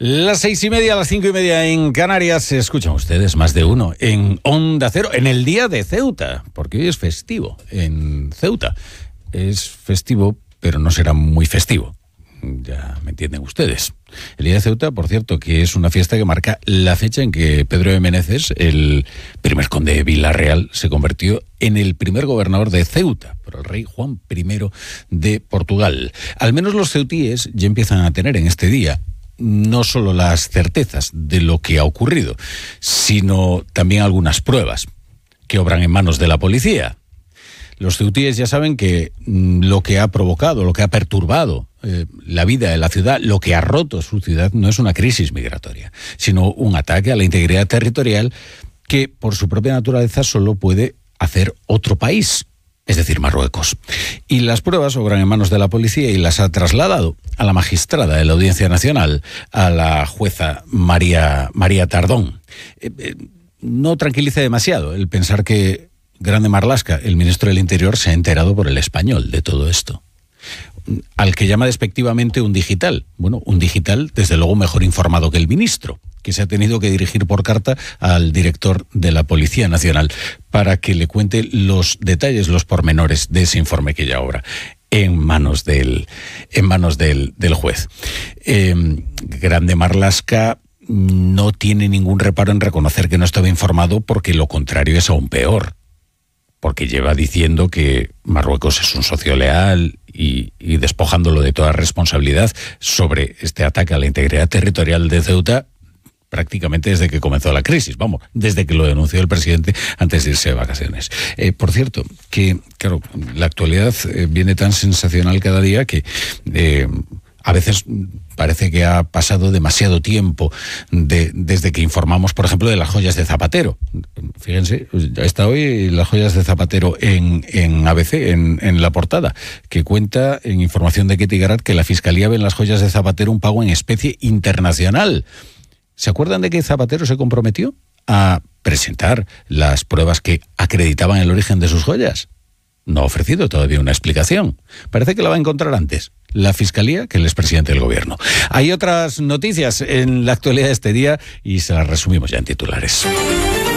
Las 6:30, las 5:30 en Canarias. Escuchan ustedes Más de Uno en Onda Cero, en el día de Ceuta, porque hoy es festivo en Ceuta. Es festivo, pero no será muy festivo. Ya me entienden ustedes. El día de Ceuta, por cierto, que es una fiesta que marca la fecha en que Pedro de Meneses, el primer conde de Vila-real, se convirtió en el primer gobernador de Ceuta por el rey Juan I de Portugal. Al menos los ceutíes ya empiezan a tener en este día no solo las certezas de lo que ha ocurrido, sino también algunas pruebas que obran en manos de la policía. Los ceutíes ya saben que lo que ha provocado, lo que ha perturbado la vida de la ciudad, lo que ha roto su ciudad, no es una crisis migratoria, sino un ataque a la integridad territorial que, por su propia naturaleza, solo puede hacer otro país, es decir, Marruecos. Y las pruebas obran en manos de la policía y las ha trasladado a la magistrada de la Audiencia Nacional, a la jueza María Tardón. No tranquiliza demasiado el pensar que Grande Marlaska, el ministro del Interior, se ha enterado por El Español de todo esto, al que llama despectivamente un digital. Bueno, un digital, desde luego, mejor informado que el ministro, que se ha tenido que dirigir por carta al director de la Policía Nacional para que le cuente los detalles, los pormenores de ese informe que ya obra en manos del juez. Grande Marlaska no tiene ningún reparo en reconocer que no estaba informado, porque lo contrario es aún peor, porque lleva diciendo que Marruecos es un socio leal y despojándolo de toda responsabilidad sobre este ataque a la integridad territorial de Ceuta prácticamente desde que comenzó la crisis, desde que lo denunció el presidente antes de irse de vacaciones. Por cierto, que claro, la actualidad viene tan sensacional cada día que a veces parece que ha pasado demasiado tiempo desde que informamos, por ejemplo, de las joyas de Zapatero. Fíjense, está hoy las joyas de Zapatero en ABC, en la portada, que cuenta en información de Ketty Garat que la Fiscalía ve en las joyas de Zapatero un pago en especie internacional. ¿Se acuerdan de que Zapatero se comprometió a presentar las pruebas que acreditaban el origen de sus joyas? No ha ofrecido todavía una explicación. Parece que la va a encontrar antes la Fiscalía que el expresidente del Gobierno. Hay otras noticias en la actualidad de este día y se las resumimos ya en titulares.